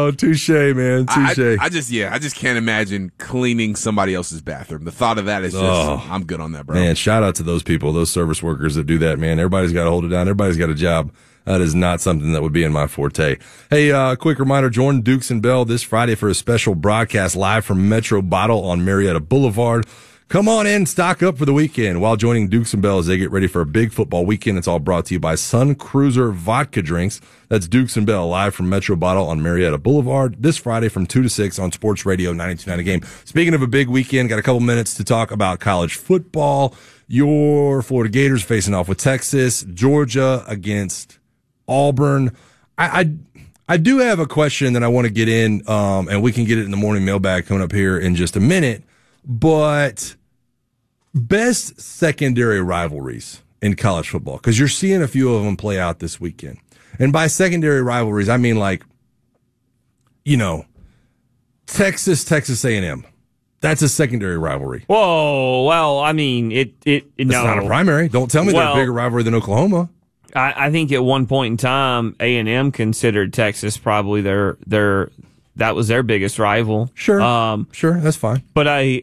Oh, touche, man. Touche. I just can't imagine cleaning somebody else's bathroom. The thought of that is just, I'm good on that, bro. Man, shout out to those people, those service workers that do that, man. Everybody's got to hold it down. Everybody's got a job. That is not something that would be in my forte. Hey, quick reminder, join Dukes and Bell this Friday for a special broadcast live from Metro Bottle on Marietta Boulevard. Come on in, stock up for the weekend while joining Dukes and Bell as they get ready for a big football weekend. It's all brought to you by Sun Cruiser Vodka Drinks. That's Dukes and Bell live from Metro Bottle on Marietta Boulevard this Friday from 2 to 6 on Sports Radio 92.9 A Game. Speaking of a big weekend, got a couple minutes to talk about college football. Your Florida Gators facing off with Texas, Georgia against Auburn. I do have a question that I want to get in, and we can get it in the morning mailbag coming up here in just a minute, but best secondary rivalries in college football, because you're seeing a few of them play out this weekend. And by secondary rivalries, I mean Texas A&M. That's a secondary rivalry. Whoa, well, I mean, it's not a primary. Don't tell me they're a bigger rivalry than Oklahoma. I think at one point in time, A&M considered Texas probably that was their biggest rival. Sure, sure, that's fine. But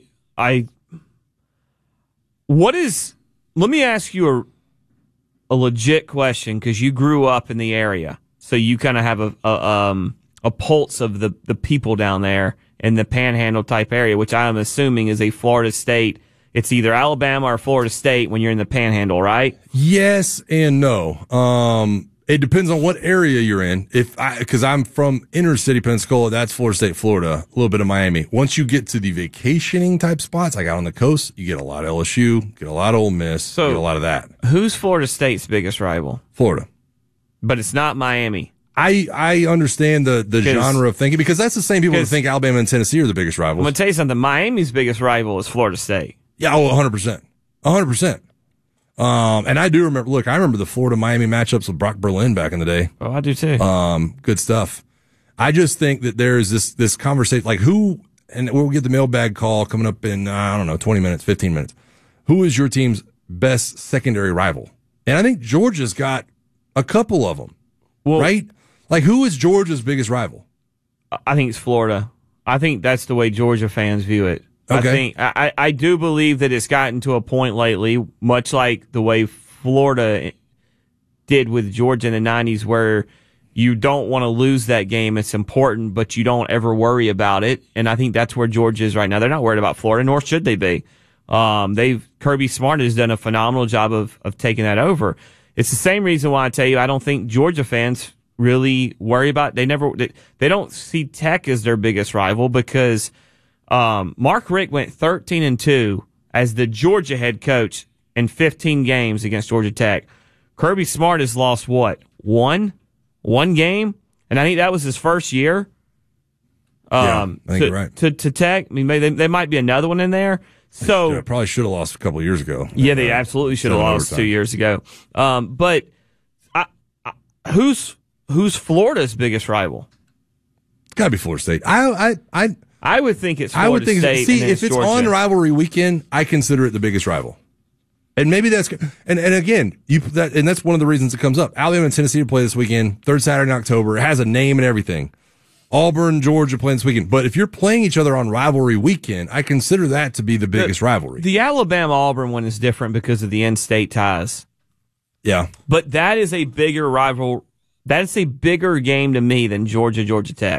let me ask you a legit question, because you grew up in the area, so you kind of have a pulse of the people down there in the Panhandle type area, which I'm assuming is a Florida State. It's either Alabama or Florida State when you're in the Panhandle, right? Yes and no. It depends on what area you're in. Because I'm from inner city Pensacola, that's Florida State, Florida, a little bit of Miami. Once you get to the vacationing type spots, like out on the coast, you get a lot of LSU, get a lot of Ole Miss, get a lot of that. Who's Florida State's biggest rival? Florida. But it's not Miami. I understand the genre of thinking, because that's the same people that think Alabama and Tennessee are the biggest rivals. I'm going to tell you something. Miami's biggest rival is Florida State. Yeah, 100%. 100%. And I do remember, I remember the Florida-Miami matchups with Brock Berlin back in the day. Oh, I do too. Good stuff. I just think that there's this conversation, and we'll get the mailbag call coming up in, 20 minutes, 15 minutes. Who is your team's best secondary rival? And I think Georgia's got a couple of them, right? Like, who is Georgia's biggest rival? I think it's Florida. I think that's the way Georgia fans view it. Okay. I do believe that it's gotten to a point lately, much like the way Florida did with Georgia in the 90s, where you don't want to lose that game. It's important, but you don't ever worry about it. And I think that's where Georgia is right now. They're not worried about Florida, nor should they be. Kirby Smart has done a phenomenal job of taking that over. It's the same reason why I tell you I don't think Georgia fans really worry about it. They don't see Tech as their biggest rival, because Mark Richt went 13-2 as the Georgia head coach in 15 games against Georgia Tech. Kirby Smart has lost One game, and I think that was his first year. I think you're right. To Tech, I mean, there might be another one in there. So probably should have lost a couple of years ago. Yeah, they absolutely should have lost 2 years ago. But who's Florida's biggest rival? It's got to be Florida State. I would think it's Florida State. See, if it's Georgia. On rivalry weekend, I consider it the biggest rival. And maybe that's, and again, and that's one of the reasons it comes up. Alabama and Tennessee play this weekend, third Saturday in October. It has a name and everything. Auburn, Georgia playing this weekend. But if you're playing each other on rivalry weekend, I consider that to be the biggest rivalry. The Alabama-Auburn one is different because of the in-state ties. Yeah. But that is a bigger rival. That's a bigger game to me than Georgia Tech.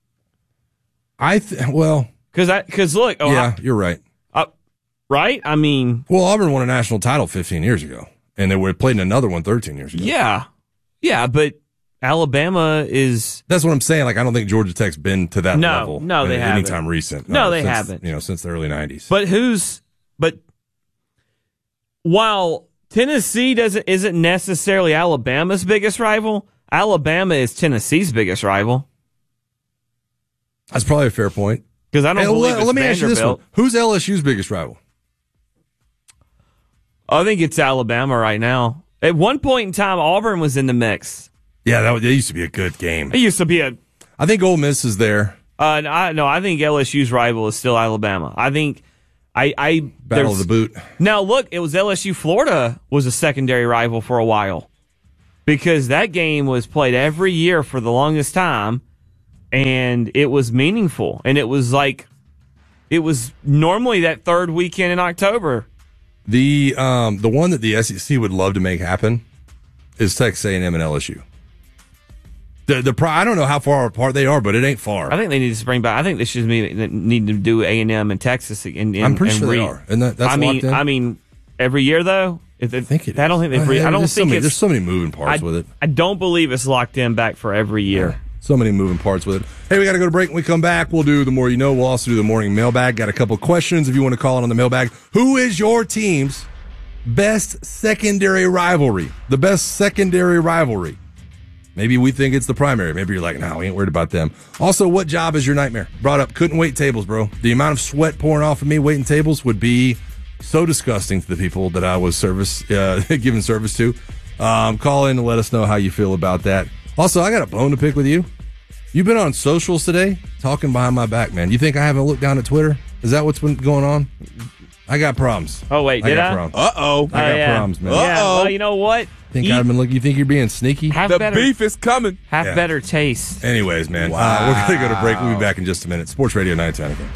Because look. You're right. Right? I mean. Well, Auburn won a national title 15 years ago, and they played in another one 13 years ago. Yeah. Yeah, but Alabama is. That's what I'm saying. I don't think Georgia Tech's been to that level. No, they haven't. Anytime recent. No, they haven't. Since the early 90s. But while Tennessee isn't necessarily Alabama's biggest rival, Alabama is Tennessee's biggest rival. That's probably a fair point. Because I don't believe it's Let me ask you this one. Who's LSU's biggest rival? I think it's Alabama right now. At one point in time, Auburn was in the mix. Yeah, that used to be a good game. It used to be I think Ole Miss is there. I think LSU's rival is still Alabama. I think Battle of the Boot. Now look, it was LSU Florida was a secondary rival for a while, because that game was played every year for the longest time. and it was meaningful. And it was normally that third weekend in October. The one that the SEC would love to make happen is Texas A&M and LSU. I don't know how far apart they are, but it ain't far. I think they need to bring back. I think they should need to do A&M and Texas. I'm pretty sure they are, and that's locked in. I mean, every year though. I think it is. I don't think they've. I don't think there's so many moving parts with it. I don't believe it's locked in back for every year. Yeah. So many moving parts with it. Hey, we got to go to break. When we come back, we'll do the more you know. We'll also do the morning mailbag. Got a couple questions if you want to call in on the mailbag. Who is your team's best secondary rivalry? The best secondary rivalry. Maybe we think it's the primary. Maybe you're like, no, we ain't worried about them. Also, what job is your nightmare? Brought up, couldn't wait tables, bro. The amount of sweat pouring off of me waiting tables would be so disgusting to the people that I was giving service to. Call in and let us know how you feel about that. Also, I got a bone to pick with you. You've been on socials today talking behind my back, man. You think I haven't looked down at Twitter? Is that what's been going on? I got problems. Oh, wait, did I? Uh-oh. I got problems, man. Yeah, well, you know what? You think you're being sneaky? Beef is coming. Have better taste. Anyways, man, wow. We're going to go to break. We'll be back in just a minute. Sports Radio 910 again.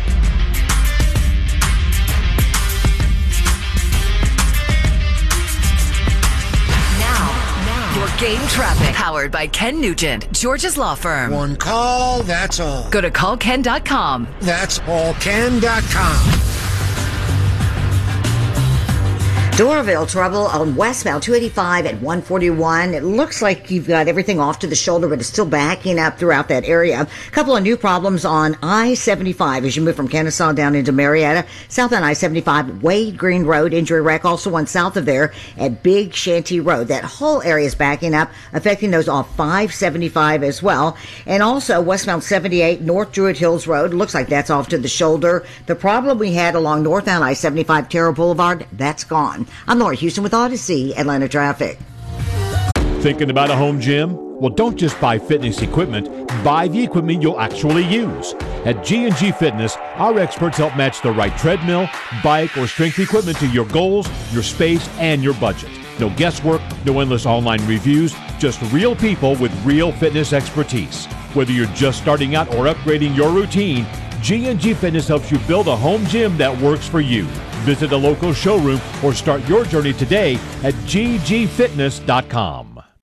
Game traffic powered by Ken Nugent, Georgia's law firm. One call, that's all. Go to callken.com. That's allken.com. Doraville trouble on westbound 285 at 141. It looks like you've got everything off to the shoulder, but it's still backing up throughout that area. A couple of new problems on I-75 as you move from Kennesaw down into Marietta. Southbound I-75, Wade Green Road, injury wreck. Also one south of there at Big Shanty Road. That whole area is backing up, affecting those off 575 as well. And also westbound 78, North Druid Hills Road. Looks like that's off to the shoulder. The problem we had along northbound I-75 Terrell Boulevard, that's gone. I'm Laura Houston with Odyssey Atlanta Traffic. Thinking about a home gym? Well, don't just buy fitness equipment. Buy the equipment you'll actually use. At G&G Fitness, our experts help match the right treadmill, bike, or strength equipment to your goals, your space, and your budget. No guesswork, no endless online reviews, just real people with real fitness expertise. Whether you're just starting out or upgrading your routine, G&G Fitness helps you build a home gym that works for you. Visit a local showroom or start your journey today at ggfitness.com.